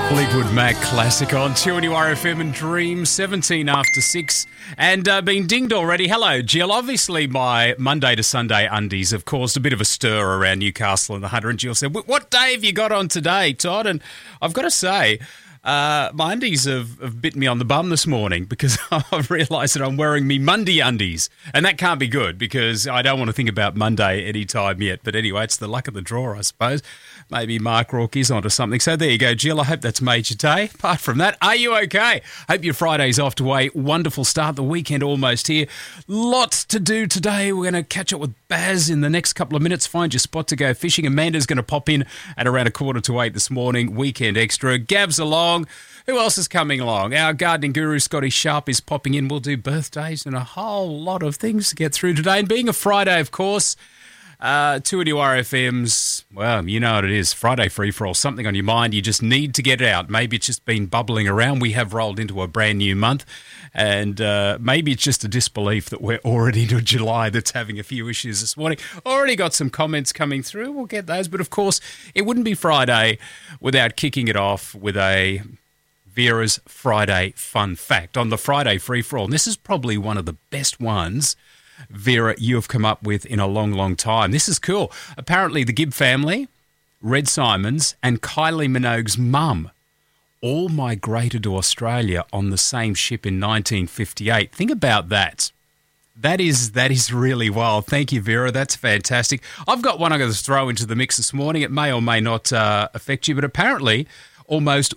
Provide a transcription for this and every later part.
Fleetwood Mac classic on 2NURFM and Dream, 17 after 6. And been dinged already. Hello, Jill. Obviously, my Monday to Sunday undies have caused a bit of a stir around Newcastle and the Hunter. And Jill said, what day have you got on today, Todd? And I've got to say, my undies have bitten me on the bum this morning because I've realised that I'm wearing me Monday undies. And that can't be good because I don't want to think about Monday any time yet. But anyway, it's the luck of the draw, I suppose. Maybe Mark Rourke is onto something. So there you go, Jill. I hope that's made your day. Apart from that, are you okay? Hope your Friday's off to a wonderful start. The weekend almost here. Lots to do today. We're going to catch up with Baz in the next couple of minutes. Find your spot to go fishing. Amanda's going to pop in at around 7:45 this morning. Weekend extra. Gab's along. Who else is coming along? Our gardening guru, Scotty Sharp, is popping in. We'll do birthdays and a whole lot of things to get through today. And being a Friday, of course, 2NURFM's, well, you know what it is, Friday free-for-all, something on your mind, you just need to get it out. Maybe it's just been bubbling around. We have rolled into a brand new month, and maybe it's just a disbelief that we're already into July that's having a few issues this morning. Already got some comments coming through. We'll get those, but of course, it wouldn't be Friday without kicking it off with a Vera's Friday fun fact on the Friday free-for-all. And this is probably one of the best ones, Vera, you have come up with in a long, long time. This is cool. Apparently the Gibb family, Red Simons and Kylie Minogue's mum all migrated to Australia on the same ship in 1958. Think about that. That is really wild. Thank you, Vera. That's fantastic. I've got one I'm going to throw into the mix this morning. It may or may not affect you, but apparently almost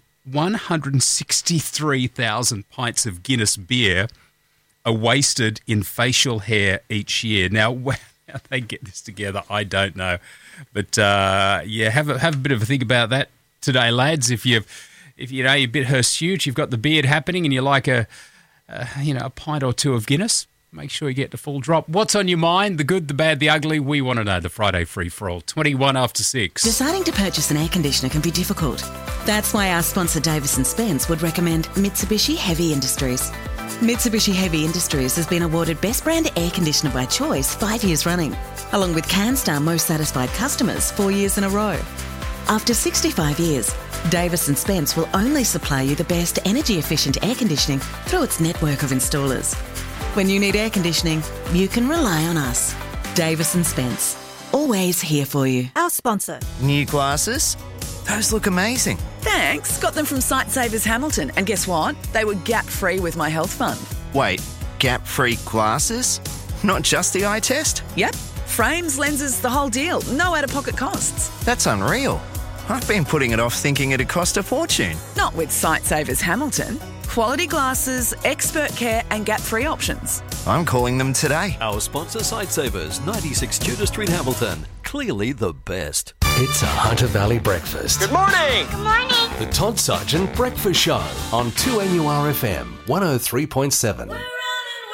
163,000 pints of Guinness beer are wasted in facial hair each year. Now, how they get this together, I don't know. But, have a bit of a think about that today, lads. If you're a bit hirsute, you've got the beard happening and you like a pint or two of Guinness, make sure you get the full drop. What's on your mind? The good, the bad, the ugly? We want to know. The Friday free-for-all, 21 after 6. Deciding to purchase an air conditioner can be difficult. That's why our sponsor Davis & Spence would recommend Mitsubishi Heavy Industries. Mitsubishi Heavy Industries has been awarded Best Brand Air Conditioner by Choice 5 years running, along with CanStar Most Satisfied Customers 4 years in a row. After 65 years, Davis & Spence will only supply you the best energy-efficient air conditioning through its network of installers. When you need air conditioning, you can rely on us. Davis & Spence, always here for you. Our sponsor. New glasses? Those look amazing. Thanks. Got them from Sightsavers Hamilton. And guess what? They were gap-free with my health fund. Wait, gap-free glasses? Not just the eye test? Yep. Frames, lenses, the whole deal. No out-of-pocket costs. That's unreal. I've been putting it off thinking it'd cost a fortune. Not with Sightsavers Hamilton. Quality glasses, expert care and gap-free options. I'm calling them today. Our sponsor, Sightsavers, 96 Tudor Street, Hamilton. Clearly the best. It's a Hunter Valley breakfast. Good morning! Good morning! The Todd Sargent Breakfast Show on 2NURFM 103.7.